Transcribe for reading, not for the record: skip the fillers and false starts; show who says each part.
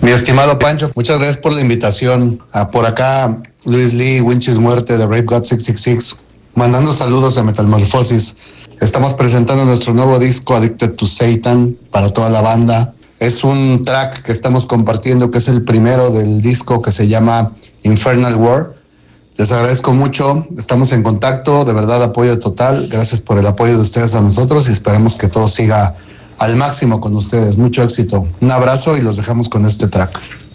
Speaker 1: Mi estimado Pancho, muchas gracias por la invitación. Por acá, Luis Lee, Winch's Muerte de Rape God 666, mandando saludos a Metamorfosis. Estamos presentando nuestro nuevo disco Addicted to Satan para toda la banda. Es un track que estamos compartiendo, que es el primero del disco, que se llama Infernal War. Les agradezco mucho, estamos en contacto, de verdad apoyo total. Gracias por el apoyo de ustedes a nosotros y esperamos que todo siga al máximo con ustedes. Mucho éxito. Un abrazo y los dejamos con este track.